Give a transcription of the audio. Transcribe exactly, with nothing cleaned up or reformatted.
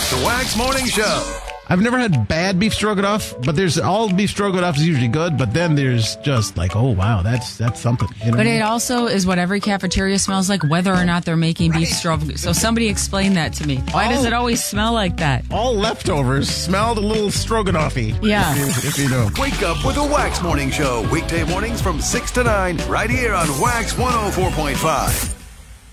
The Wax Morning Show. I've never had bad beef stroganoff, but there's all beef stroganoff is usually good, but then there's just like, oh, wow, that's that's something. You know? But it also is what every cafeteria smells like, whether or not they're making beef stroganoff. So somebody explain that to me. Why does it always smell like that? All leftovers smelled a little stroganoffy. Yeah. If you, if you know. Wake up with the Wax Morning Show. Weekday mornings from six to nine, right here on Wax one oh four point five.